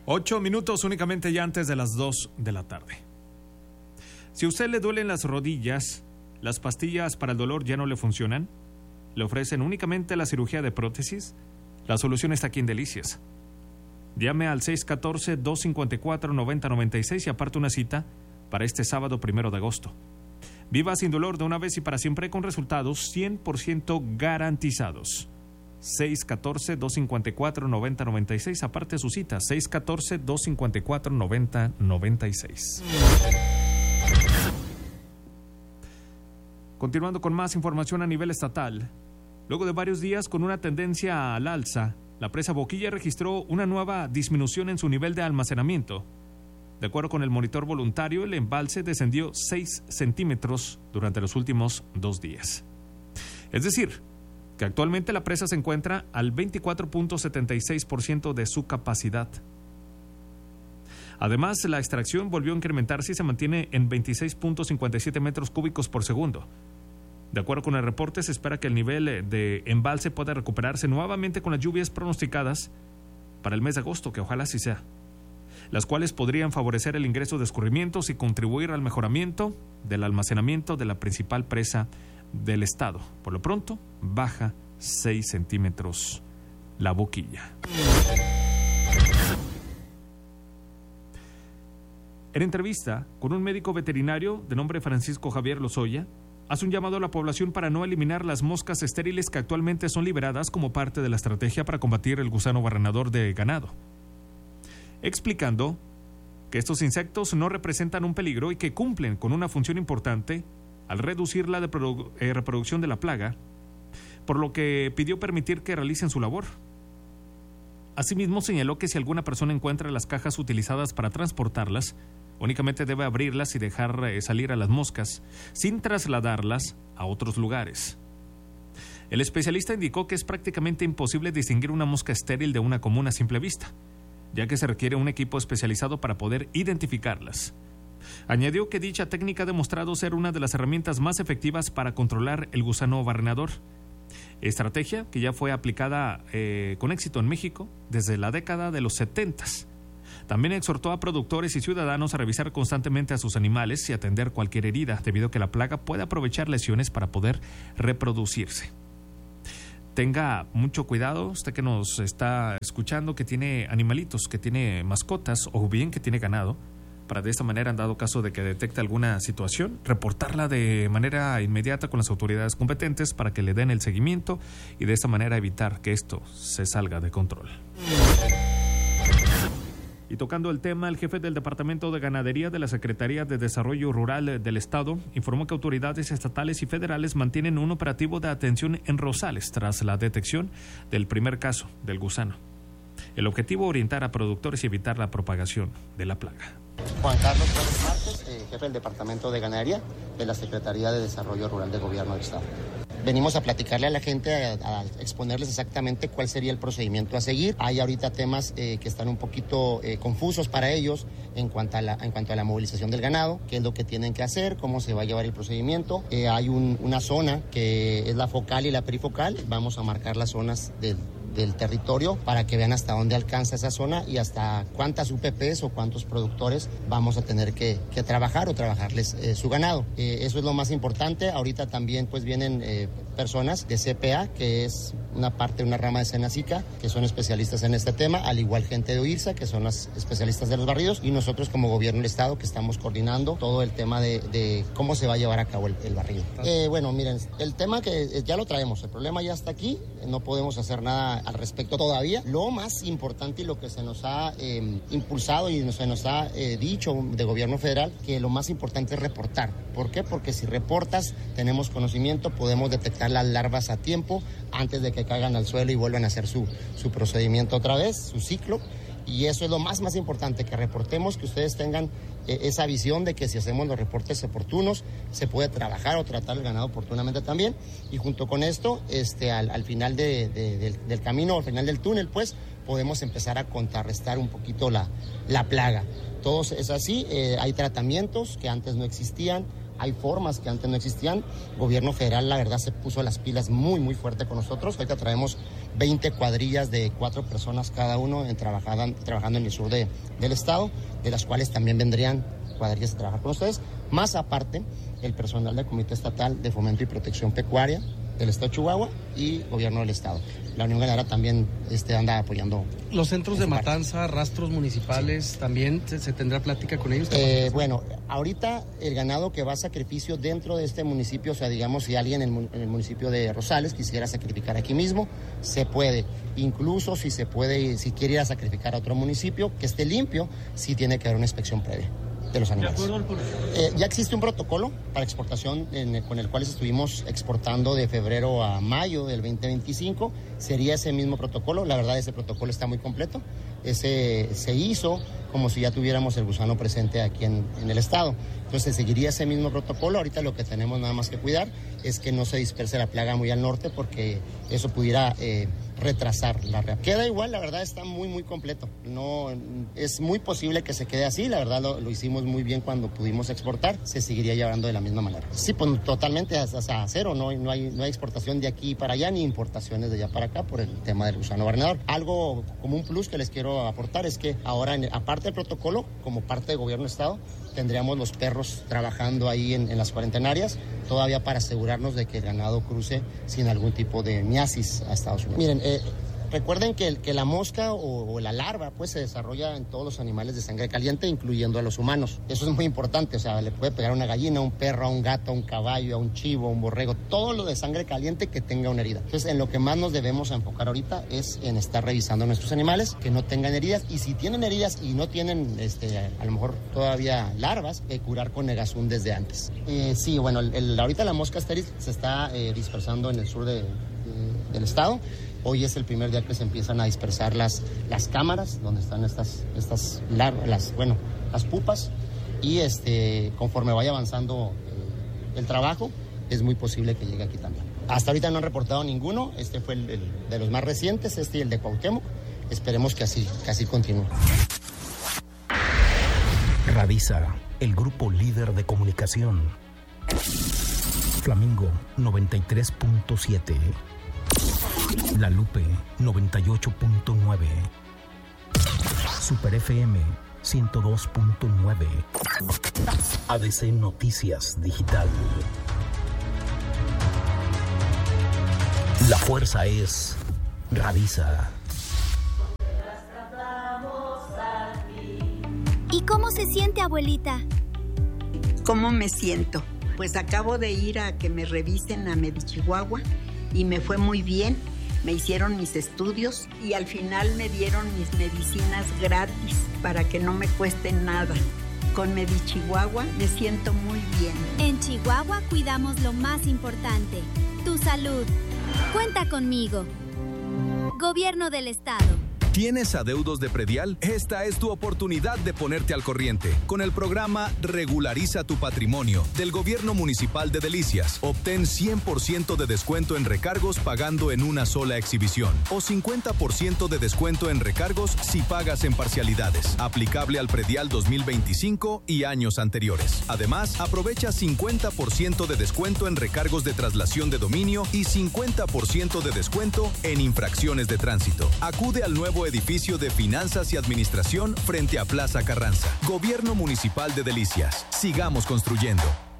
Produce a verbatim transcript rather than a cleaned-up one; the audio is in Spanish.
Ocho minutos únicamente ya antes de las dos de la tarde. Si a usted le duelen las rodillas, las pastillas para el dolor ya no le funcionan, le ofrecen únicamente la cirugía de prótesis, la solución está aquí en Delicias. Llame al seis uno cuatro, dos cinco cuatro, nueve cero nueve seis y aparte una cita para este sábado primero de agosto. Viva sin dolor de una vez y para siempre con resultados cien por ciento garantizados. seis uno cuatro, dos cinco cuatro, nueve cero nueve seis, aparte su cita, seis uno cuatro, dos cinco cuatro, nueve cero nueve seis. Continuando con más información a nivel estatal, luego de varios días con una tendencia al alza, la presa Boquilla registró una nueva disminución en su nivel de almacenamiento. De acuerdo con el monitor voluntario, el embalse descendió seis centímetros durante los últimos dos días. Es decir, que actualmente la presa se encuentra al veinticuatro punto setenta y seis por ciento de su capacidad. Además, la extracción volvió a incrementarse y se mantiene en veintiséis punto cincuenta y siete metros cúbicos por segundo. De acuerdo con el reporte, se espera que el nivel de embalse pueda recuperarse nuevamente con las lluvias pronosticadas para el mes de agosto, que ojalá así sea, las cuales podrían favorecer el ingreso de escurrimientos y contribuir al mejoramiento del almacenamiento de la principal presa del estado. Por lo pronto, baja seis centímetros la Boquilla. En entrevista con un médico veterinario de nombre Francisco Javier Lozoya, hace un llamado a la población para no eliminar las moscas estériles que actualmente son liberadas como parte de la estrategia para combatir el gusano barrenador de ganado, explicando que estos insectos no representan un peligro y que cumplen con una función importante al reducir la reprodu- eh, reproducción de la plaga, por lo que pidió permitir que realicen su labor. Asimismo, señaló que si alguna persona encuentra las cajas utilizadas para transportarlas, únicamente debe abrirlas y dejar eh, salir a las moscas, sin trasladarlas a otros lugares. El especialista indicó que es prácticamente imposible distinguir una mosca estéril de una común a simple vista, ya que se requiere un equipo especializado para poder identificarlas. Añadió que dicha técnica ha demostrado ser una de las herramientas más efectivas para controlar el gusano barrenador, estrategia que ya fue aplicada eh, con éxito en México desde la década de los setentas. También exhortó a productores y ciudadanos a revisar constantemente a sus animales y atender cualquier herida, debido a que la plaga puede aprovechar lesiones para poder reproducirse. Tenga mucho cuidado, usted que nos está escuchando, que tiene animalitos, que tiene mascotas o bien que tiene ganado, para de esta manera, en dado caso de que detecte alguna situación, reportarla de manera inmediata con las autoridades competentes para que le den el seguimiento y de esta manera evitar que esto se salga de control. Y tocando el tema, el jefe del Departamento de Ganadería de la Secretaría de Desarrollo Rural del Estado informó que autoridades estatales y federales mantienen un operativo de atención en Rosales tras la detección del primer caso del gusano. El objetivo, orientar a productores y evitar la propagación de la plaga. Juan Carlos Pérez Márquez, eh, jefe del Departamento de Ganadería de la Secretaría de Desarrollo Rural del Gobierno del Estado. Venimos a platicarle a la gente, a, a exponerles exactamente cuál sería el procedimiento a seguir. Hay ahorita temas eh, que están un poquito eh, confusos para ellos en cuanto, a la, en cuanto a la movilización del ganado, qué es lo que tienen que hacer, cómo se va a llevar el procedimiento. Eh, hay un, una zona que es la focal y la perifocal. Vamos a marcar las zonas del del territorio para que vean hasta dónde alcanza esa zona y hasta cuántas U P Ps o cuántos productores vamos a tener que, que trabajar o trabajarles eh, su ganado. Eh, eso es lo más importante. Ahorita también pues vienen eh, personas de C P A, que es una parte, una rama de Senacica, que son especialistas en este tema, al igual gente de O I R S A, que son las especialistas de los barridos, y nosotros como gobierno del Estado, que estamos coordinando todo el tema de, de cómo se va a llevar a cabo el, el barrido. Eh, bueno, miren, el tema que ya lo traemos, el problema ya está aquí, no podemos hacer nada al respecto todavía. Lo más importante y lo que se nos ha eh, impulsado y se nos ha eh, dicho de gobierno federal, que lo más importante es reportar. ¿Por qué? Porque si reportas, tenemos conocimiento, podemos detectar las larvas a tiempo antes de que caigan al suelo y vuelvan a hacer su, su procedimiento otra vez, su ciclo. Y eso es lo más, más importante, que reportemos, que ustedes tengan eh, esa visión de que si hacemos los reportes oportunos, se puede trabajar o tratar el ganado oportunamente también. Y junto con esto, este, al, al final de, de, del, del camino, al final del túnel, pues, podemos empezar a contrarrestar un poquito la, la plaga. Todo es así, eh, hay tratamientos que antes no existían, hay formas que antes no existían. El gobierno federal, la verdad, se puso las pilas muy, muy fuerte con nosotros. Ahorita traemos veinte cuadrillas de cuatro personas cada uno en trabajando, trabajando en el sur de, del estado, de las cuales también vendrían cuadrillas a trabajar con ustedes, más aparte el personal del Comité Estatal de Fomento y Protección Pecuaria del Estado de Chihuahua y Gobierno del Estado. La Unión Ganadera también este, anda apoyando. ¿Los centros de matanza, rastros municipales, sí. también se, se tendrá plática con ellos? Eh, bueno, ahorita el ganado que va a sacrificio dentro de este municipio, o sea, digamos, si alguien en el, en el municipio de Rosales quisiera sacrificar aquí mismo, se puede. Incluso si se puede, si quiere ir a sacrificar a otro municipio que esté limpio, sí tiene que haber una inspección previa de los animales. ¿De acuerdo al eh, ya existe un protocolo para exportación en, con el cual estuvimos exportando de febrero a mayo del veinte veinticinco. Sería ese mismo protocolo. La verdad, ese protocolo está muy completo. Ese se hizo como si ya tuviéramos el gusano presente aquí en, en el estado. Entonces, seguiría ese mismo protocolo. Ahorita lo que tenemos nada más que cuidar es que no se disperse la plaga muy al norte, porque eso pudiera eh, retrasar la reacción. Queda igual, la verdad está muy, muy completo. No, es muy posible que se quede así. La verdad lo, lo hicimos muy bien cuando pudimos exportar. Se seguiría llevando de la misma manera. Sí, pues totalmente a, a cero. No, no, hay, no hay exportación de aquí para allá ni importaciones de allá para acá por el tema del gusano barrenador. Algo como un plus que les quiero aportar es que ahora, en, aparte del protocolo, como parte del gobierno del estado, tendríamos los perros trabajando ahí en, en las cuarentenarias, todavía para asegurarnos de que el ganado cruce sin algún tipo de miasis a Estados Unidos. Miren, eh, recuerden que, que la mosca o, o la larva pues se desarrolla en todos los animales de sangre caliente, incluyendo a los humanos. Eso es muy importante, o sea, le puede pegar a una gallina, a un perro, a un gato, a un caballo, a un chivo, a un borrego, todo lo de sangre caliente que tenga una herida. Entonces, en lo que más nos debemos enfocar ahorita es en estar revisando nuestros animales, que no tengan heridas, y si tienen heridas y no tienen, este, a lo mejor todavía larvas, eh, curar con Negazun desde antes. Eh, sí, bueno, el, el, ahorita la mosca asteris se está eh, dispersando en el sur de, de, del estado. Hoy es el primer día que se empiezan a dispersar las, las cámaras, donde están estas, estas larvas, las, bueno, las pupas, y este, conforme vaya avanzando eh, el trabajo, es muy posible que llegue aquí también. Hasta ahorita no han reportado ninguno, este fue el, el de los más recientes, este y el de Cuauhtémoc. Esperemos que así, que así continúe. Radisa, el grupo líder de comunicación. Flamingo noventa y tres punto siete. La Lupe noventa y ocho punto nueve. Super F M ciento dos punto nueve. A D C Noticias Digital. La fuerza es Radisa. ¿Y cómo se siente, abuelita? ¿Cómo me siento? Pues acabo de ir a que me revisen a Medichihuahua y me fue muy bien. Me hicieron mis estudios y al final me dieron mis medicinas gratis para que no me cuesten nada. Con Medichihuahua me siento muy bien. En Chihuahua cuidamos lo más importante, tu salud. Cuenta conmigo. Gobierno del Estado. ¿Tienes adeudos de predial? Esta es tu oportunidad de ponerte al corriente. Con el programa Regulariza tu Patrimonio del Gobierno Municipal de Delicias, obtén cien por ciento de descuento en recargos pagando en una sola exhibición o cincuenta por ciento de descuento en recargos si pagas en parcialidades. Aplicable al predial dos mil veinticinco y años anteriores. Además, aprovecha cincuenta por ciento de descuento en recargos de traslación de dominio y cincuenta por ciento de descuento en infracciones de tránsito. Acude al nuevo edificio de Finanzas y Administración frente a Plaza Carranza. Gobierno Municipal de Delicias. Sigamos construyendo.